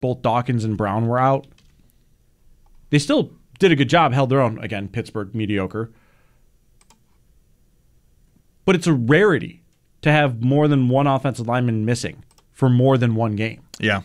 both Dawkins and Brown were out. They still did a good job, held their own. Again, Pittsburgh, mediocre. But it's a rarity to have more than one offensive lineman missing for more than one game. Yeah.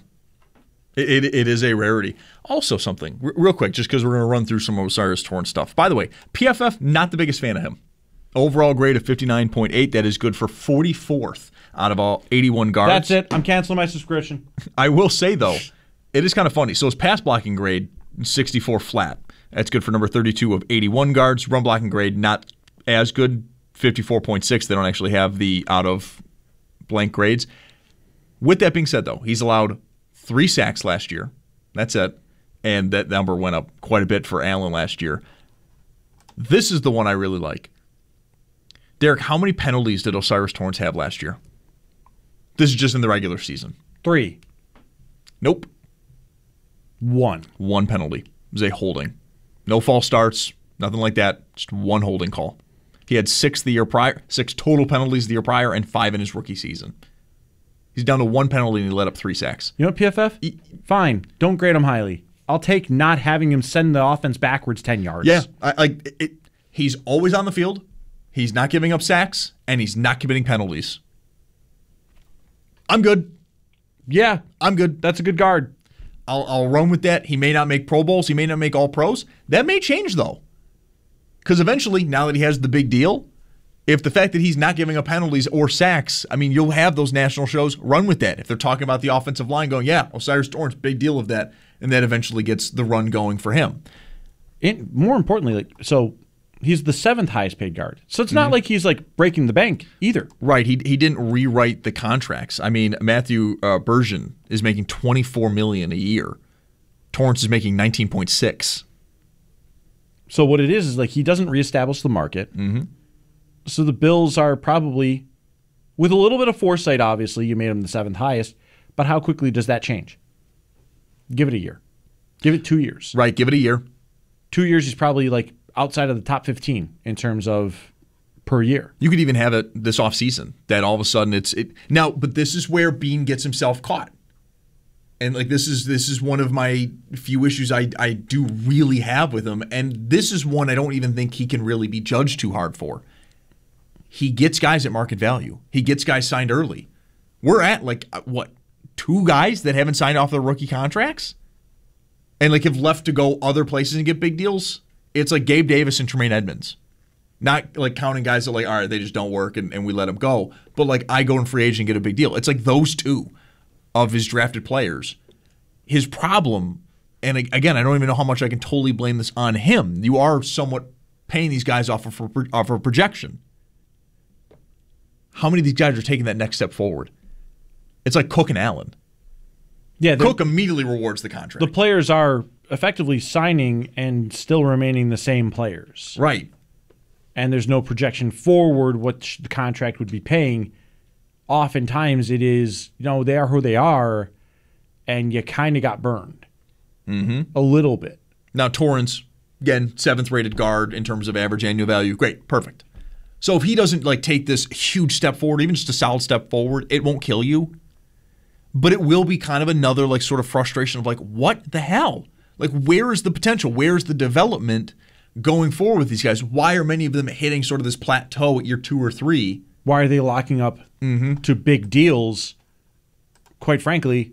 It is a rarity. Also something, real quick, just because we're going to run through some of O'Cyrus Torrence stuff. By the way, PFF, not the biggest fan of him. Overall grade of 59.8. That is good for 44th out of all 81 guards. That's it. I'm canceling my subscription. I will say, though, it is kind of funny. So his pass blocking grade, 64 flat. That's good for number 32 of 81 guards. Run blocking grade, not as good, 54.6. They don't actually have the out of blank grades. With that being said, though, he's allowed 3 sacks last year. That's it. And that number went up quite a bit for Allen last year. This is the one I really like. Derek, how many penalties did O'Cyrus Torrence have last year? This is just in the regular season. 3. Nope. 1. 1 penalty. It was a holding. No false starts, nothing like that. Just 1 holding call. He had 6 the year prior, 6 total penalties the year prior, and 5 in his rookie season. He's down to 1 penalty and he let up 3 sacks. You know what, PFF? Fine. Don't grade him highly. I'll take not having him send the offense backwards 10 yards. Yeah. He's always on the field. He's not giving up sacks, and he's not committing penalties. I'm good. Yeah. I'm good. That's a good guard. I'll run with that. He may not make Pro Bowls. He may not make All-Pros. That may change, though. Because eventually, now that he has the big deal, if the fact that he's not giving up penalties or sacks, I mean, you'll have those national shows. Run with that. If they're talking about the offensive line going, yeah, O'Cyrus Torrence, big deal of that, and that eventually gets the run going for him. And more importantly, he's the 7th highest paid guard. So it's not like he's breaking the bank either. Right. He didn't rewrite the contracts. I mean, Matthew Bergeron is making $24 million a year. Torrence is making $19.6. So what it is he doesn't reestablish the market. Mm-hmm. So the Bills are probably, with a little bit of foresight, obviously, you made him the 7th highest, but how quickly does that change? Give it a year. Give it 2 years. Right, give it a year. 2 years, he's probably outside of the top 15 in terms of per year. You could even have it this offseason, that all of a sudden now, but this is where Bean gets himself caught. And this is one of my few issues I do really have with him, and this is one I don't even think he can really be judged too hard for. He gets guys at market value. He gets guys signed early. We're at 2 guys that haven't signed off their rookie contracts and have left to go other places and get big deals. It's like Gabe Davis and Tremaine Edmonds. Not counting guys that all right, they just don't work and we let them go. But I go in free agent and get a big deal. It's those 2 of his drafted players. His problem, and again, I don't even know how much I can totally blame this on him. You are somewhat paying these guys off of a projection. How many of these guys are taking that next step forward? It's like Cook and Allen. Yeah, Cook immediately rewards the contract. The players are effectively signing and still remaining the same players. Right. And there's no projection forward what the contract would be paying. Oftentimes it is, they are who they are, and you kind of got burned. Mm-hmm. A little bit. Now, Torrence, again, 7th rated guard in terms of average annual value. Great, perfect. So if he doesn't take this huge step forward, even just a solid step forward, it won't kill you. But it will be kind of another sort of frustration of what the hell? Where is the potential? Where is the development going forward with these guys? Why are many of them hitting sort of this plateau at year 2 or 3? Why are they locking up to big deals? Quite frankly,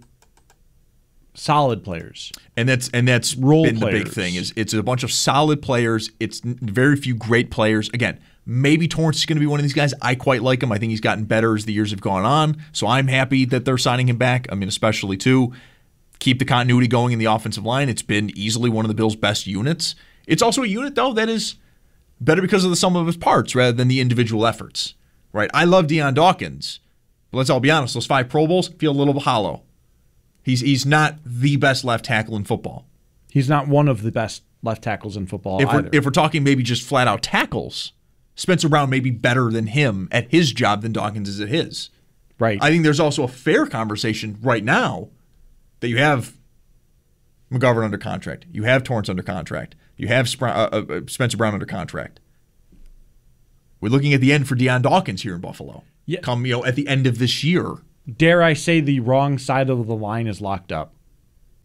solid players. And that's role been players. The big thing is it's a bunch of solid players. It's very few great players. Again, maybe Torrence is going to be one of these guys. I quite like him. I think he's gotten better as the years have gone on. So I'm happy that they're signing him back. I mean, especially to keep the continuity going in the offensive line. It's been easily one of the Bills' best units. It's also a unit, though, that is better because of the sum of its parts rather than the individual efforts. Right? I love Deion Dawkins, but let's all be honest. Those 5 Pro Bowls feel a little hollow. He's not the best left tackle in football. He's not one of the best left tackles in football either. If we're talking maybe just flat-out tackles, Spencer Brown may be better than him at his job than Dawkins is at his. Right. I think there's also a fair conversation right now that you have McGovern under contract. You have Torrence under contract. You have Spencer Brown under contract. We're looking at the end for Deion Dawkins here in Buffalo. Yeah. At the end of this year. Dare I say the wrong side of the line is locked up?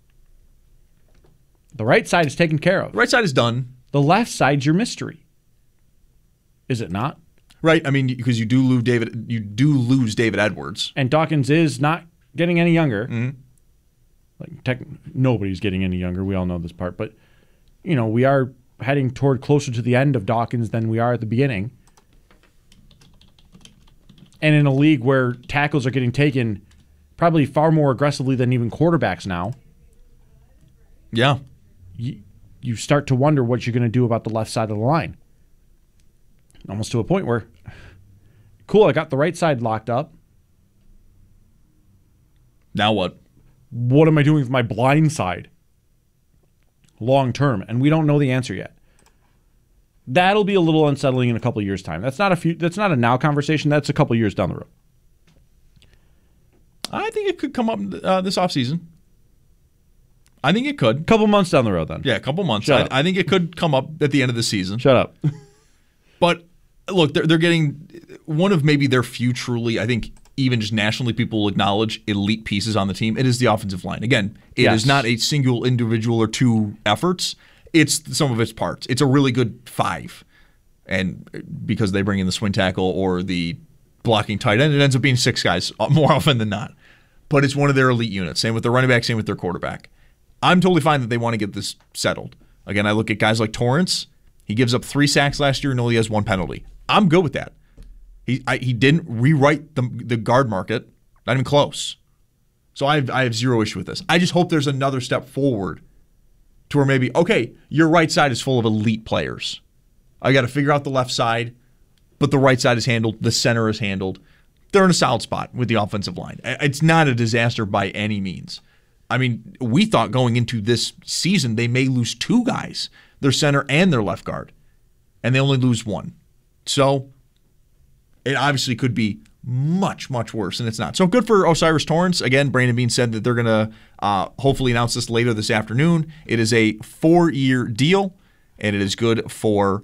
The right side is taken care of. The right side is done. The left side's your mystery. Is it not? Right. I mean, because you do lose David Edwards. And Dawkins is not getting any younger. Mm-hmm. Nobody's getting any younger. We all know this part. But, we are heading toward closer to the end of Dawkins than we are at the beginning. And in a league where tackles are getting taken probably far more aggressively than even quarterbacks now. Yeah. You start to wonder what you're going to do about the left side of the line. Almost to a point where, cool, I got the right side locked up. Now what? What am I doing with my blind side long term? And we don't know the answer yet. That'll be a little unsettling in a couple of years' time. That's not a now conversation. That's a couple of years down the road. I think it could come up this offseason. I think it could. Couple months down the road, then. Yeah, a couple months. Shut up. I think it could come up at the end of the season. Shut up. But look, they're getting one of maybe their few truly, I think, even just nationally people will acknowledge elite pieces on the team. It is the offensive line. Again, it is not a single individual or two efforts. It's some of its parts. It's a really good 5. And because they bring in the swing tackle or the blocking tight end, it ends up being 6 guys more often than not. But it's one of their elite units. Same with their running back, same with their quarterback. I'm totally fine that they want to get this settled. Again, I look at guys like Torrance. He gives up 3 sacks last year and only has 1 penalty. I'm good with that. He didn't rewrite the guard market, not even close. So I have zero issue with this. I just hope there's another step forward to where maybe, okay, your right side is full of elite players. I got to figure out the left side, but the right side is handled, the center is handled. They're in a solid spot with the offensive line. It's not a disaster by any means. I mean, we thought going into this season they may lose 2 guys, their center and their left guard, and they only lose 1. So it obviously could be much, much worse, and it's not. So good for O'Cyrus Torrence. Again, Brandon Beane said that they're going to hopefully announce this later this afternoon. It is a 4-year deal, and it is good for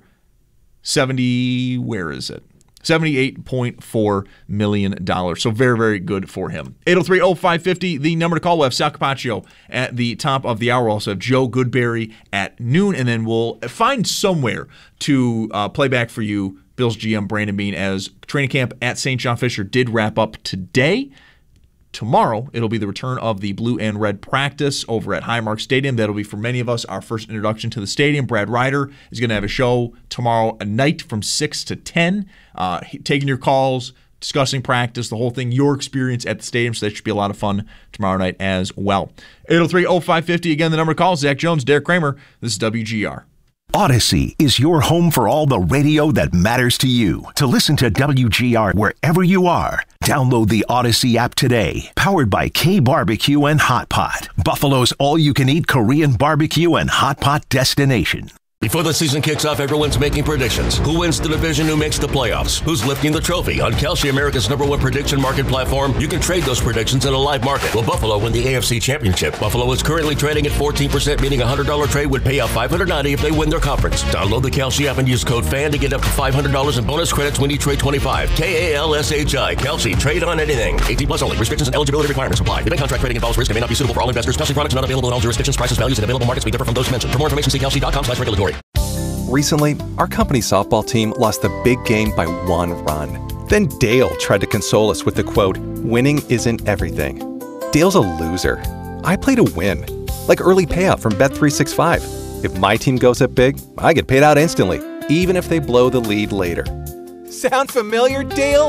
$78.4 million. So very, very good for him. 803-0550, the number to call. We'll have Sal Capaccio at the top of the hour. We'll also have Joe Goodberry at noon, and then we'll find somewhere to play back for you Bills GM Brandon Beane as training camp at St. John Fisher did wrap up today. Tomorrow, it'll be the return of the blue and red practice over at Highmark Stadium. That'll be, for many of us, our first introduction to the stadium. Brad Ryder is going to have a show tomorrow night from 6 to 10, taking your calls, discussing practice, the whole thing, your experience at the stadium. So that should be a lot of fun tomorrow night as well. 803-0550, again, the number to call. Zach Jones, Derek Kramer. This is WGR. Odyssey is your home for all the radio that matters to you. To listen to WGR wherever you are, download the Odyssey app today. Powered by K Barbecue and Hot Pot, Buffalo's all-you-can-eat Korean barbecue and hot pot destination. Before the season kicks off, everyone's making predictions. Who wins the division, who makes the playoffs, who's lifting the trophy. On Kalshi, America's #1 prediction market platform, you can trade those predictions in a live market. Will Buffalo win the AFC Championship? Buffalo is currently trading at 14%, meaning a $100 trade would pay out $590 if they win their conference. Download the Kalshi app and use code FAN to get up to $500 in bonus credits when you trade 25. KALSHI. Kalshi. Trade on anything. 18 plus only. Restrictions and eligibility requirements apply. The bank contract trading involves risk and may not be suitable for all investors. Kalshi products not available in all jurisdictions. Prices, values, and available markets may differ from those mentioned. For more information, see kalshi.com/regulatory. Recently, our company softball team lost the big game by 1 run. Then Dale tried to console us with the quote, "Winning isn't everything." Dale's a loser. I play to win. Like early payout from Bet365. If my team goes up big, I get paid out instantly, even if they blow the lead later. Sound familiar, Dale?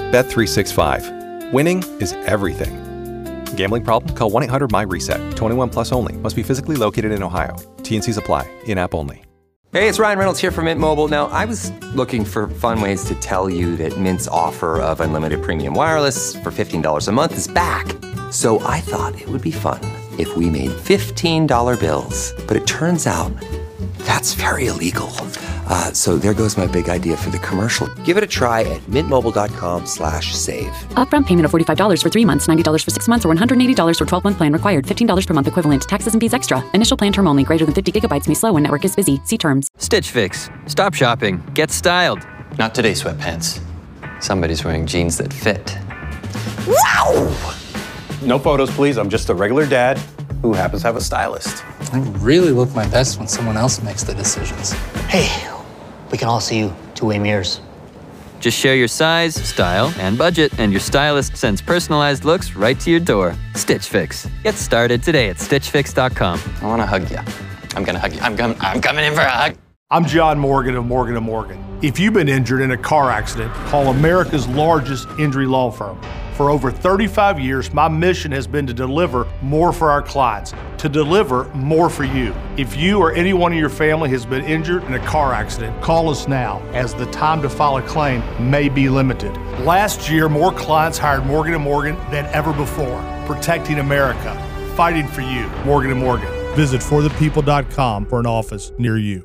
Bet365. Winning is everything. Gambling problem? Call 1-800-MY-RESET. 21 plus only. Must be physically located in Ohio. T&Cs apply. In-app only. Hey, it's Ryan Reynolds here from Mint Mobile. Now, I was looking for fun ways to tell you that Mint's offer of unlimited premium wireless for $15 a month is back. So I thought it would be fun if we made $15 bills. But it turns out that's very illegal. So there goes my big idea for the commercial. Give it a try at mintmobile.com/save. Upfront payment of $45 for 3 months, $90 for 6 months, or $180 for 12-month plan required. $15 per month equivalent. Taxes and fees extra. Initial plan term only. Greater than 50 gigabytes may slow when network is busy. See terms. Stitch Fix. Stop shopping. Get styled. Not today, sweatpants. Somebody's wearing jeans that fit. Wow! No photos, please. I'm just a regular dad. who happens to have a stylist. I really look my best when someone else makes the decisions. Hey, we can all see you two-way mirrors. Just share your size, style, and budget, and your stylist sends personalized looks right to your door. Stitch Fix. Get started today at StitchFix.com. I want to hug you. I'm going to hug you. I'm coming in for a hug. I'm John Morgan of Morgan & Morgan. If you've been injured in a car accident, call America's largest injury law firm. For over 35 years, my mission has been to deliver more for our clients, to deliver more for you. If you or anyone in your family has been injured in a car accident, call us now, as the time to file a claim may be limited. Last year, more clients hired Morgan & Morgan than ever before, protecting America, fighting for you. Morgan & Morgan. Visit forthepeople.com for an office near you.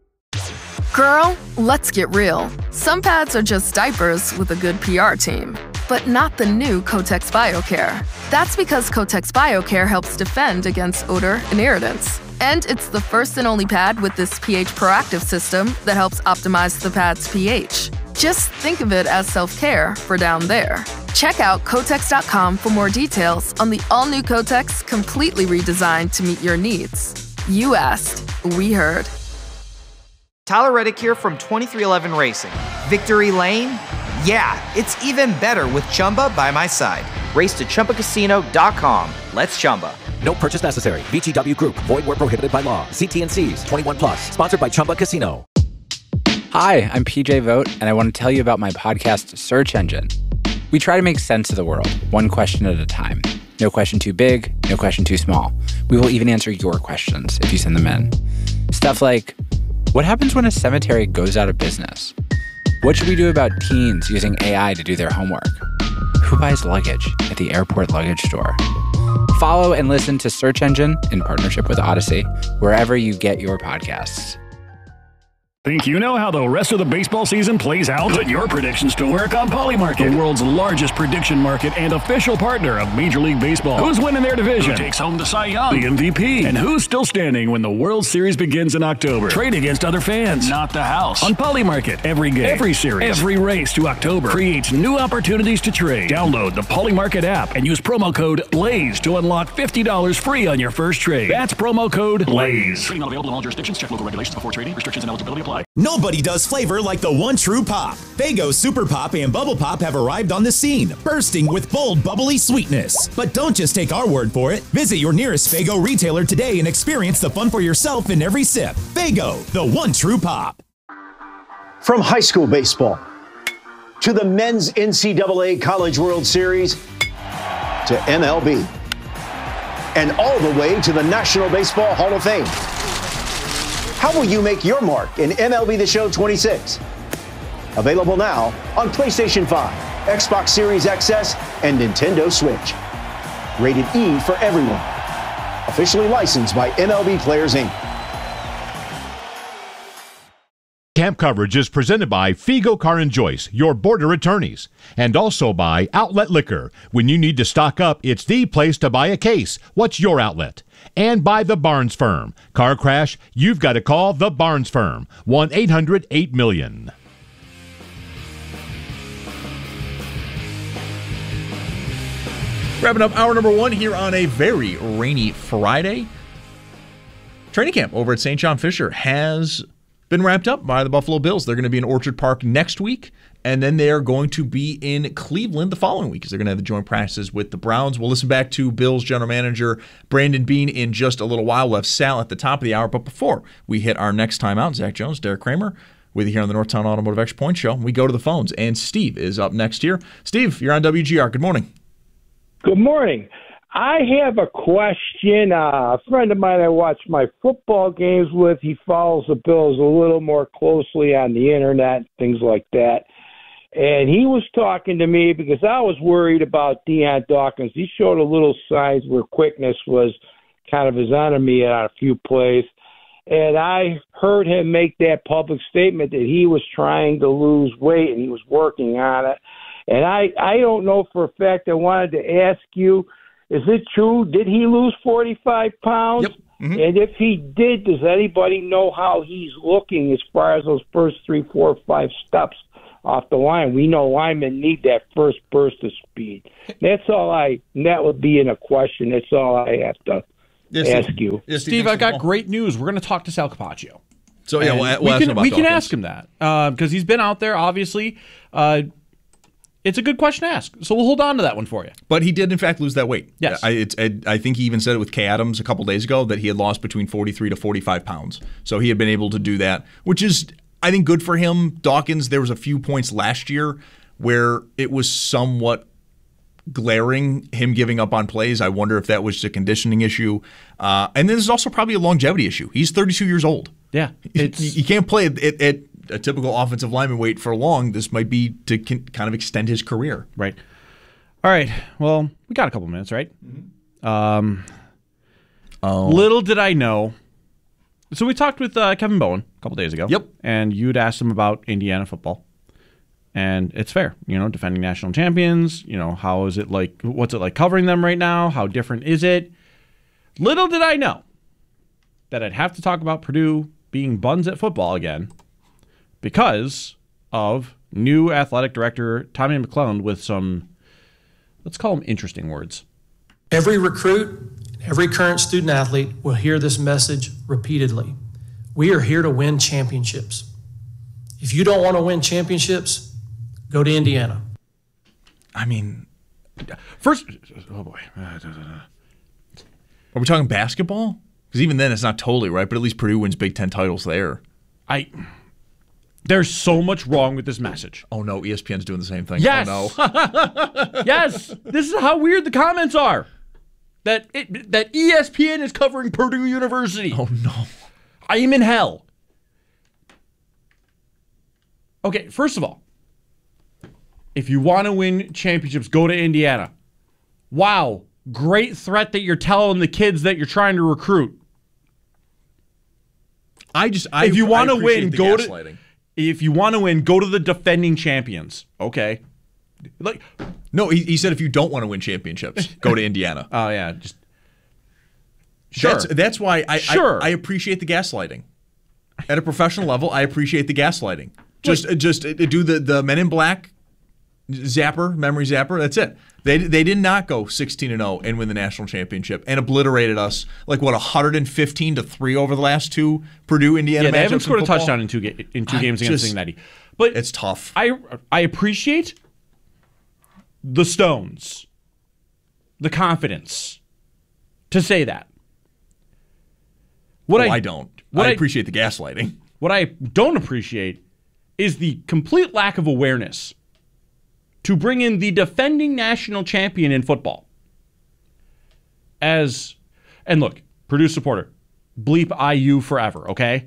Girl, let's get real. Some pads are just diapers with a good PR team, but not the new Kotex BioCare. That's because Kotex BioCare helps defend against odor and irritants. And it's the first and only pad with this pH proactive system that helps optimize the pad's pH. Just think of it as self-care for down there. Check out Kotex.com for more details on the all-new Kotex, completely redesigned to meet your needs. You asked, we heard. Tyler Reddick here from 2311 Racing. Victory Lane? Yeah, it's even better with Chumba by my side. Race to ChumbaCasino.com. Let's Chumba. No purchase necessary. VGW Group. Void where prohibited by law. See T&Cs. 21 plus. Sponsored by Chumba Casino. Hi, I'm PJ Vogt, and I want to tell you about my podcast, Search Engine. We try to make sense of the world, one question at a time. No question too big, no question too small. We will even answer your questions if you send them in. Stuff like, what happens when a cemetery goes out of business? What should we do about teens using AI to do their homework? Who buys luggage at the airport luggage store? Follow and listen to Search Engine in partnership with Odyssey, wherever you get your podcasts. Think you know how the rest of the baseball season plays out? Put your predictions to work on Polymarket, the world's largest prediction market and official partner of Major League Baseball. Who's winning their division? Who takes home the Cy Young, the MVP? And who's still standing when the World Series begins in October? Trade against other fans, not the house. On Polymarket, every game, every series, every race to October creates new opportunities to trade. Download the Polymarket app and use promo code BLAZE to unlock $50 free on your first trade. That's promo code BLAZE. Trading not available in all jurisdictions. Check local regulations before trading. Restrictions and eligibility apply. Nobody does flavor like the one true pop. Faygo Super Pop and Bubble Pop have arrived on the scene, bursting with bold, bubbly sweetness. But don't just take our word for it. Visit your nearest Faygo retailer today and experience the fun for yourself in every sip. Faygo, the one true pop. From high school baseball to the men's NCAA College World Series to MLB and all the way to the National Baseball Hall of Fame. How will you make your mark in MLB The Show 26? Available now on PlayStation 5, Xbox Series XS, and Nintendo Switch. Rated E for everyone. Officially licensed by MLB Players Inc. Camp coverage is presented by Figo Car & Joyce, your border attorneys, and also by Outlet Liquor. When you need to stock up, it's the place to buy a case. What's your outlet? And by the Barnes Firm. Car crash, you've got to call the Barnes Firm. 1-800-8-MILLION. Wrapping up hour number one here on a very rainy Friday. Training camp over at St. John Fisher has been wrapped up by the Buffalo Bills. They're going to be in Orchard Park next week, and then they are going to be in Cleveland the following week because they're going to have the joint practices with the Browns. We'll listen back to Bills general manager Brandon Beane in just a little while. We'll have Sal at the top of the hour, but before we hit our next time out, Zach Jones, Derek Kramer, with you here on the Northtown Automotive Extra Point Show. We go to the phones, and Steve is up next here. Steve, you're on WGR. Good morning. Good morning. I have a question. A friend of mine I watch my football games with, he follows the Bills a little more closely on the internet, things like that. And he was talking to me because I was worried about Deion Dawkins. He showed a little signs where quickness was kind of his enemy on a few plays. And I heard him make that public statement that he was trying to lose weight and he was working on it. And I don't know for a fact. I wanted to ask you, is it true? Did he lose 45 pounds? Yep. Mm-hmm. And if he did, does anybody know how he's looking as far as those first 3, 4, 5 steps off the line? We know linemen need that first burst of speed. That would be in a question. That's all I have to ask you. Yeah, Steve, I got great news. We're going to talk to Sal Capaccio. So yeah, we can ask him that because he's been out there. Obviously, it's a good question to ask. So we'll hold on to that one for you. But he did in fact lose that weight. Yes, I think he even said it with Kay Adams a couple days ago that he had lost between 43 to 45 pounds. So he had been able to do that, which is I think good for him. Dawkins, there was a few points last year where it was somewhat glaring, him giving up on plays. I wonder if that was just a conditioning issue. And then there's also probably a longevity issue. He's 32 years old. Yeah. You can't play at a typical offensive lineman weight for long. This might be to kind of extend his career. Right. All right. Well, we got a couple minutes, right? Mm-hmm. Little did I know. So we talked with Kevin Bowen a couple days ago. Yep. And you'd asked him about Indiana football. And it's fair, defending national champions, how is it like, what's it like covering them right now? How different is it? Little did I know that I'd have to talk about Purdue being buns at football again because of new athletic director Tommy McClelland with some, let's call them interesting words. Every recruit, every current student athlete will hear this message repeatedly. We are here to win championships. If you don't want to win championships, go to Indiana. I mean, first, oh boy. Are we talking basketball? Because even then it's not totally right, but at least Purdue wins Big Ten titles there. There's so much wrong with this message. Oh no, ESPN's doing the same thing. Yes. Oh no. Yes. This is how weird the comments are. That ESPN is covering Purdue University. Oh no. I am in hell. Okay, first of all, if you want to win championships, go to Indiana. Wow, great threat that you're telling the kids that you're trying to recruit. If you want to win, go to the defending champions. Okay. No, he said if you don't want to win championships, go to Indiana. Oh yeah, just sure. That's why I appreciate the gaslighting. At a professional level, I appreciate the gaslighting. Just do the Men in Black memory zapper. That's it. They did not go 16-0 and win the national championship and obliterated us 115-3 over the last two Purdue Indiana matchups. They haven't scored a touchdown in two games against Cincinnati. But it's tough. I appreciate the stones, the confidence to say that. I don't. I appreciate the gaslighting. What I don't appreciate is the complete lack of awareness to bring in the defending national champion in football. And look, Purdue supporter, bleep IU forever, okay?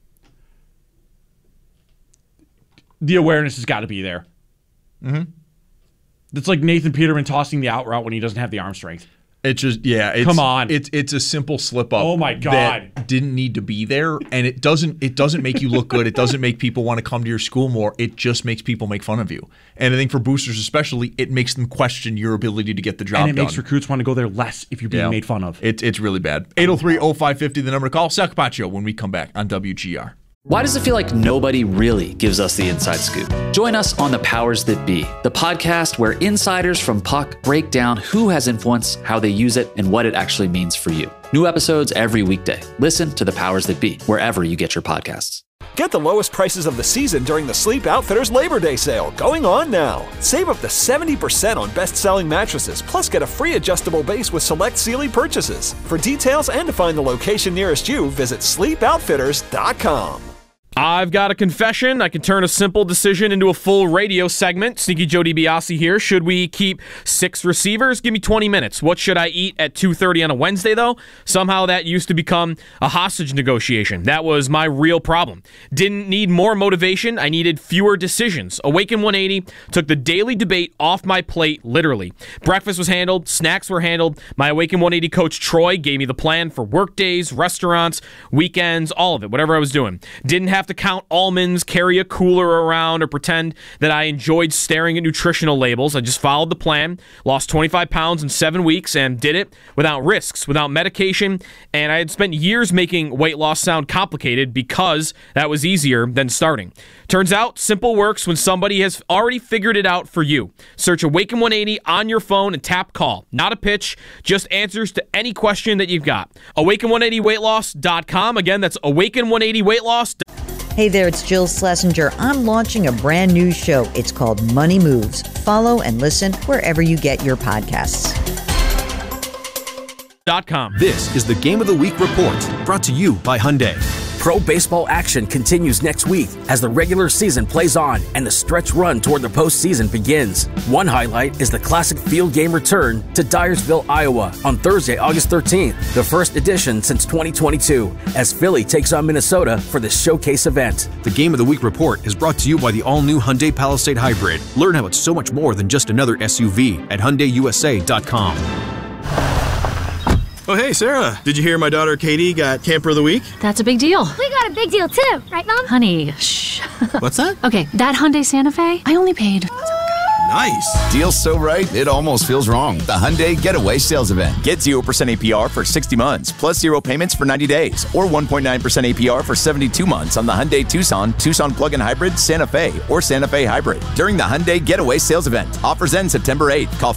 The awareness has got to be there. Mm-hmm. It's like Nathan Peterman tossing the out route when he doesn't have the arm strength. It's just, come on. It's a simple slip up. Oh my God. That didn't need to be there, and it doesn't make you look good. It doesn't make people want to come to your school more. It just makes people make fun of you. And I think for boosters especially, it makes them question your ability to get the job done. And it makes recruits want to go there less if you're being made fun of. It's really bad. 803-0550, the number to call. Sal Capaccio when we come back on WGR. Why does it feel like nobody really gives us the inside scoop? Join us on The Powers That Be, the podcast where insiders from Puck break down who has influence, how they use it, and what it actually means for you. New episodes every weekday. Listen to The Powers That Be wherever you get your podcasts. Get the lowest prices of the season during the Sleep Outfitters Labor Day sale going on now. Save up to 70% on best-selling mattresses, plus get a free adjustable base with select Sealy purchases. For details and to find the location nearest you, visit sleepoutfitters.com. I've got a confession. I can turn a simple decision into a full radio segment. Sneaky Joe DiBiase here. Should we keep 6 receivers? Give me 20 minutes. What should I eat at 2:30 on a Wednesday, though? Somehow that used to become a hostage negotiation. That was my real problem. Didn't need more motivation. I needed fewer decisions. Awaken 180 took the daily debate off my plate, literally. Breakfast was handled. Snacks were handled. My Awaken 180 coach, Troy, gave me the plan for work days, restaurants, weekends, all of it, whatever I was doing. Didn't have have to count almonds, carry a cooler around, or pretend that I enjoyed staring at nutritional labels. I just followed the plan, lost 25 pounds in 7 weeks, and did it without risks, without medication, and I had spent years making weight loss sound complicated because that was easier than starting. Turns out, simple works when somebody has already figured it out for you. Search Awaken 180 on your phone and tap call. Not a pitch, just answers to any question that you've got. Awaken180weightloss.com. Again, that's Awaken180weightloss. Hey there, it's Jill Schlesinger. I'm launching a brand new show. It's called Money Moves. Follow and listen wherever you get your podcasts. This is the Game of the Week report, brought to you by Hyundai. Pro baseball action continues next week as the regular season plays on and the stretch run toward the postseason begins. One highlight is the classic field game return to Dyersville, Iowa on Thursday, August 13th, the first edition since 2022, as Philly takes on Minnesota for the showcase event. The Game of the Week report is brought to you by the all-new Hyundai Palisade Hybrid. Learn how it's so much more than just another SUV at HyundaiUSA.com. Oh, hey, Sarah. Did you hear my daughter Katie got Camper of the Week? That's a big deal. We got a big deal, too. Right, Mom? Honey, shh. What's that? Okay, that Hyundai Santa Fe, I only paid... Nice. Deal's so right, it almost feels wrong. The Hyundai Getaway Sales Event. Get 0% APR for 60 months, plus 0 payments for 90 days, or 1.9% APR for 72 months on the Hyundai Tucson, Tucson Plug-in Hybrid, Santa Fe, or Santa Fe Hybrid. During the Hyundai Getaway Sales Event. Offers end September 8th. Call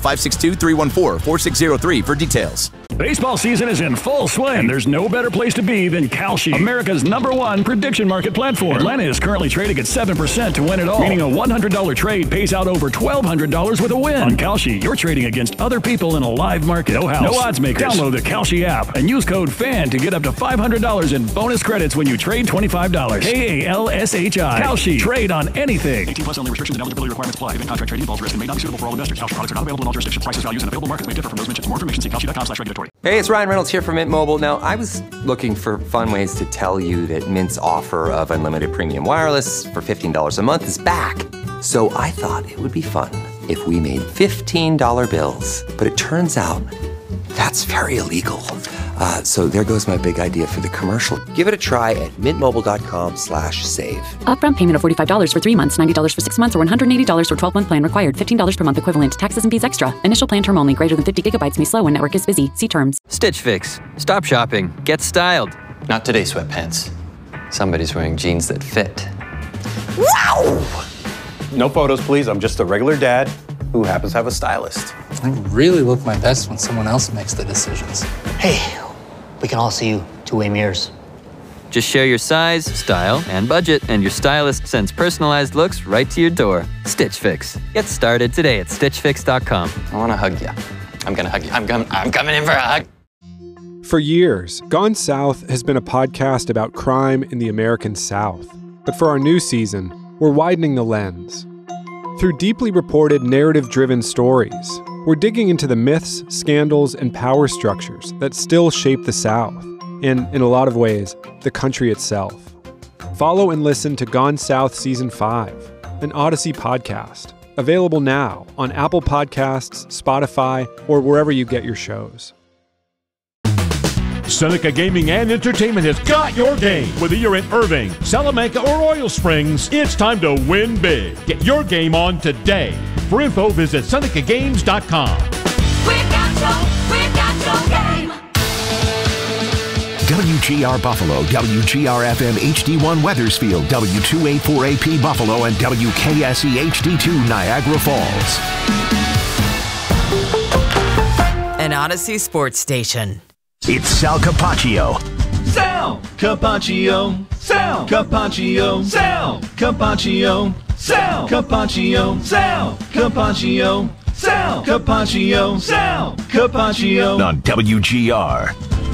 562-314-4603 for details. Baseball season is in full swing, and there's no better place to be than Kalshi, America's #1 prediction market platform. Atlanta is currently trading at 7% to win it all, meaning a $100 trade pays out over $1,200 with a win. On Kalshi, you're trading against other people in a live market. No house, no odds makers. Download the Kalshi app and use code FAN to get up to $500 in bonus credits when you trade $25. KALSHI. Kalshi. Trade on anything. 18 plus only. Restrictions and eligibility requirements apply. Event contract trading involves risk and may not be suitable for all investors. Kalshi products are not available in all jurisdictions. Prices, values, and available markets may differ from those mentioned. For more information, see kalshi.com/regulatory. Hey, it's Ryan Reynolds here from Mint Mobile. Now, I was looking for fun ways to tell you that Mint's offer of unlimited premium wireless for $15 a month is back. So I thought it would be fun if we made $15 bills. But it turns out that's very illegal. So there goes my big idea for the commercial. Give it a try at mintmobile.com/save. Upfront payment of $45 for 3 months, $90 for 6 months, or $180 for 12-month plan required. $15 per month equivalent. Taxes and fees extra. Initial plan term only. Greater than 50 gigabytes may slow when network is busy. See terms. Stitch Fix. Stop shopping. Get styled. Not today, sweatpants. Somebody's wearing jeans that fit. Wow! No photos, please. I'm just a regular dad who happens to have a stylist. I really look my best when someone else makes the decisions. Hey, we can all see you two-way mirrors. Just share your size, style, and budget, and your stylist sends personalized looks right to your door. Stitch Fix. Get started today at StitchFix.com. I want to hug you. I'm going to hug you. I'm coming in for a hug. For years, Gone South has been a podcast about crime in the American South. But for our new season, we're widening the lens. Through deeply reported, narrative-driven stories, we're digging into the myths, scandals, and power structures that still shape the South, and, in a lot of ways, the country itself. Follow and listen to Gone South Season 5, an Odyssey podcast, available now on Apple Podcasts, Spotify, or wherever you get your shows. Seneca Gaming and Entertainment has got your game. Whether you're in Irving, Salamanca, or Oil Springs, it's time to win big. Get your game on today. For info, visit SenecaGames.com. We've got your game. WGR Buffalo, WGR-FM HD1 Weathersfield, W284AP Buffalo, and WKSE HD2 Niagara Falls. An Odyssey sports station. It's Sal Capaccio. Sal Capaccio. Sal Capaccio. Sal Capaccio. Sal Capaccio. Sal Capaccio. Sal Capaccio. Sal Capaccio. On WGR.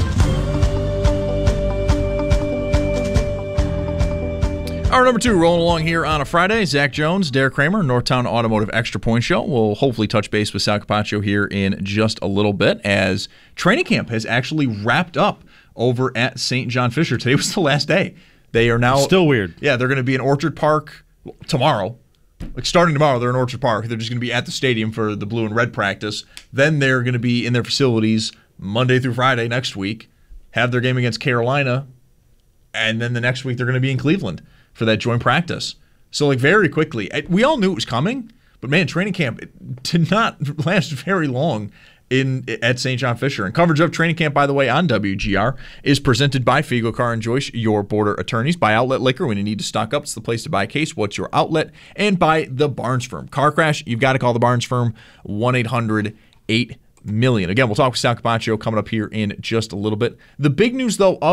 Hour number 2, rolling along here on a Friday. Zach Jones, Derek Kramer, Northtown Automotive Extra Point Show. We'll hopefully touch base with Sal Capaccio here in just a little bit, as training camp has actually wrapped up over at St. John Fisher. Today was the last day. They are now... Still weird. Yeah, they're going to be in Orchard Park tomorrow. Like, starting tomorrow, they're in Orchard Park. They're just going to be at the stadium for the blue and red practice. Then they're going to be in their facilities Monday through Friday next week, have their game against Carolina, and then the next week they're going to be in Cleveland. for that joint practice. So, like, very quickly, we all knew it was coming, but man, training camp did not last very long at St. John Fisher. And coverage of training camp, by the way, on WGR is presented by Figo Car and Joyce, your border attorneys, by Outlet Liquor. When you need to stock up, it's the place to buy a case. What's your outlet? And by the Barnes Firm. Car crash, you've got to call the Barnes Firm, 1-800-8-million. Again, we'll talk with Sal Capaccio coming up here in just a little bit. The big news, though,